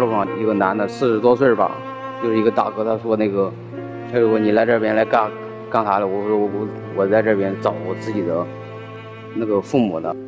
路上一个男的40多岁吧，就是一个大哥，他说你来这边来干啥了？我说我在这边找我自己的那个父母的。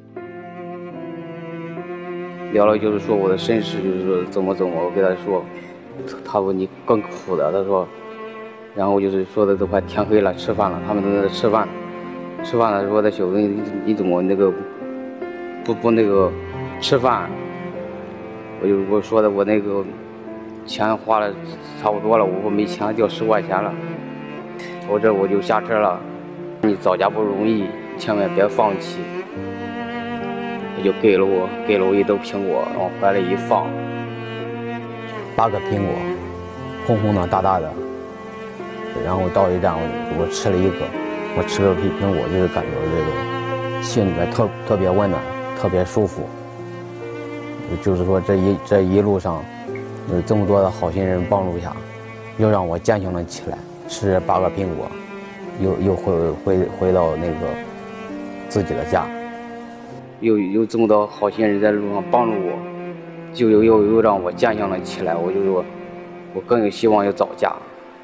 聊了就是说我的身世，就是说怎么，我跟他说，他说你更苦的，他说，然后就是说的都快天黑了，吃饭了，他们都在吃饭了，说的小子你怎么不吃饭？我说的我那个钱花了差不多了，我没钱，掉10块钱了，我就下车了。你找家不容易，千万别放弃。他就给了我一兜苹果，往怀里一放，8个苹果，红红的大大的。然后到一站我吃了一个，我吃了苹果，就是感觉这个心里面特别温暖，特别舒服。就是说这一路上有这么多的好心人帮助下，又让我坚强了起来。吃8个苹果，又回到那个自己的家。有这么多好心人在路上帮助我，就又让我坚强了起来。我就说，我更有希望要找家。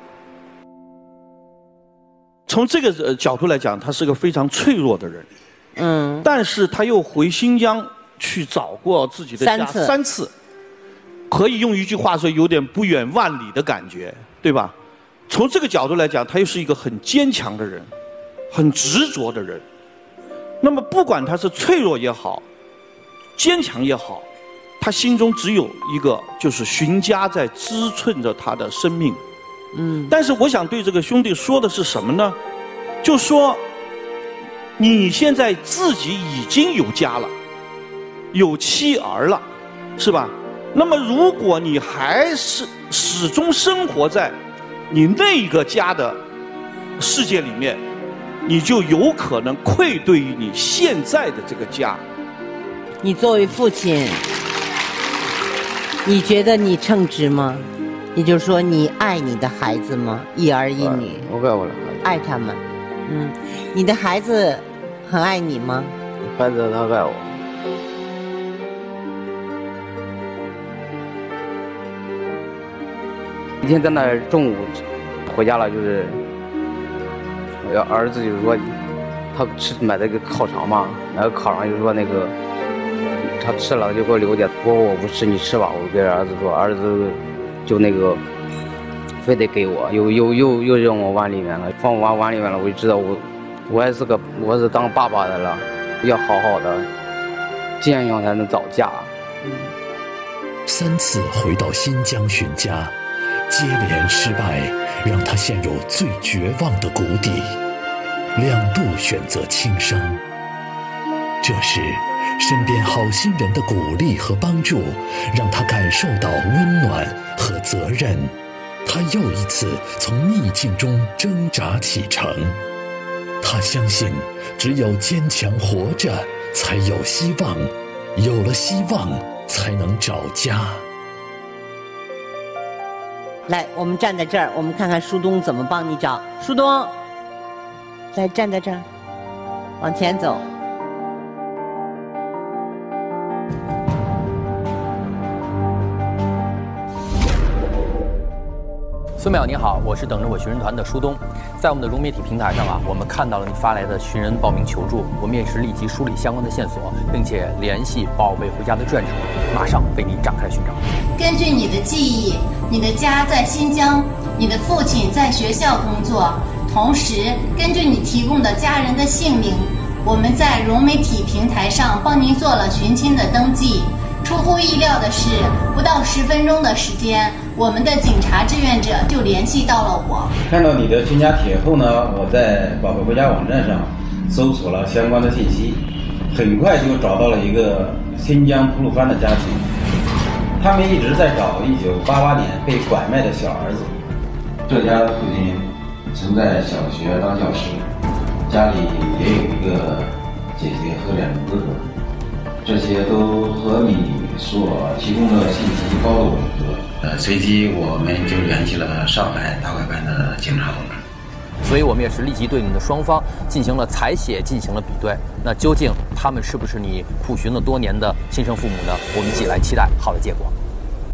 从这个角度来讲，他是个非常脆弱的人。但是他又回新疆去找过自己的家3次，可以用一句话说，有点不远万里的感觉，对吧？从这个角度来讲，他又是一个很坚强的人，很执着的人。那么不管他是脆弱也好，坚强也好，他心中只有一个，就是寻家在支撑着他的生命。但是我想对这个兄弟说的是什么呢？就说你现在自己已经有家了，有妻儿了，是吧？那么如果你还是始终生活在你那个家的世界里面，你就有可能愧对于你现在的这个家。 你作为父亲，你觉得你称职吗？也就是说，你爱你的孩子吗？一儿一女， 我爱我的孩子， 爱他们。你的孩子很爱你吗？ 孩子他爱我。一天在那中午回家了，就是我儿子就是说他买了个烤肠嘛，买个烤肠就是说他吃了就给我留点，我不吃你吃吧，我给儿子说，儿子就非得给我，又扔我碗里面了，放我碗里面了，我就知道我是当爸爸的了，要好好的坚强才能找家。 3次回到新疆寻家，接连失败让他陷入最绝望的谷底，2度选择轻生。这时身边好心人的鼓励和帮助让他感受到温暖和责任，他又一次从逆境中挣扎启程。他相信只有坚强活着才有希望，有了希望才能找家。 来，我们站在这儿，我们看看舒东怎么帮你找。舒东，来站在这儿，往前走。 孙淼你好，我是等着我寻人团的舒东。在我们的融媒体平台上我们看到了你发来的寻人报名求助，我们也是立即梳理相关的线索，并且联系宝贝回家的志愿者，马上为你展开寻找。 根据你的记忆，你的家在新疆，你的父亲在学校工作，同时根据你提供的家人的姓名，我们在融媒体平台上帮您做了寻亲的登记。出乎意料的是，不到10分钟的时间，我们的警察志愿者就联系到了我。 看到你的寻家帖后呢，我在宝贝回家网站上搜索了相关的信息，很快就找到了一个新疆吐鲁番的家庭。他们一直在找1988年被拐卖的小儿子。这家的父亲曾在小学当教师，家里也有一个姐姐和2个哥哥，这些都和你所提供的信息高度吻合。随即我们就联系了上海大拐办的警察同志。 所以我们也是立即对你的双方进行了采写，进行了比对。那究竟他们是不是你苦寻了多年的亲生父母呢？我们一起来期待好的结果。